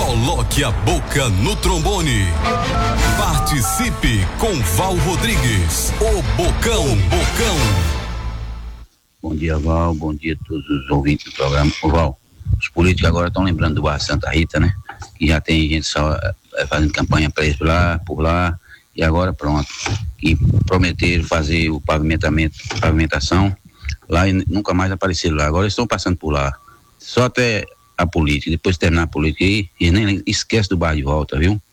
Coloque a boca no trombone. Participe com Val Rodrigues, o Bocão. Bom dia, Val. Bom dia a todos os ouvintes do programa. Ô, Val, os políticos agora estão lembrando do bairro Santa Rita, né? Que já tem gente só fazendo campanha para isso por lá, e agora pronto. E prometeram fazer o pavimentação lá e nunca mais apareceram lá. Agora eles estão passando por lá. Só até a política, depois de terminar a política aí, e nem esquece do bairro de volta, viu?